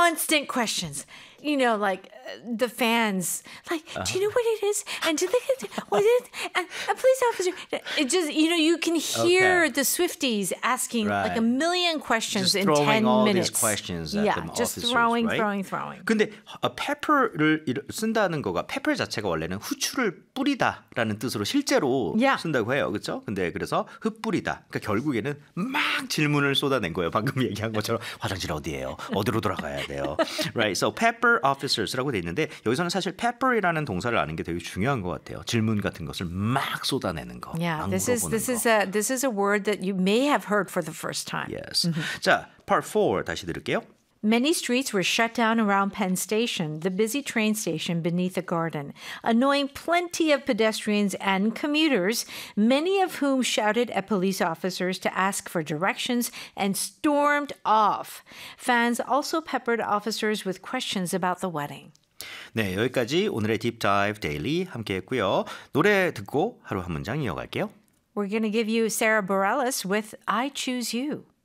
constant questions. You know, like the fans, like, do you know what it is? And do they, what is it? And a police officer. It just, you know, you can hear the Swifties asking like a million questions just in 10 minutes. throwing all these questions at the just officers, throwing, right? throwing. 근데 pepper를 쓴다는 거가 pepper 자체가 원래는 후추를 뿌리다라는 뜻으로 실제로 쓴다고 해요. 그렇죠? 근데 그래서 흩뿌리다. 그러니까 결국에는 막 질문을 쏟아낸 거예요. 방금 얘기한 것처럼 화장실 어디예요? 어디로 돌아가야 돼요? Right. So pepper officers라고 돼 있는데 여기서는 사실 pepper이라는 동사를 아는 게 되게 중요한 것 같아요. 질문 같은 것을 막 쏟아내는 거. Yeah, this is a word that you may have heard for the first time. Yes. 자, part 4 다시 들을게요. Many streets were shut down around Penn Station, the busy train station beneath a garden, annoying plenty of pedestrians and commuters, many of whom shouted at police officers to ask for directions and stormed off. Fans also peppered officers with questions about the wedding. 네, 여기까지 오늘의 Deep Dive Daily 함께 했고요. 노래 듣고 하루 한 문장 이어갈게요. We're going to give you Sarah Bareilles with I Choose You.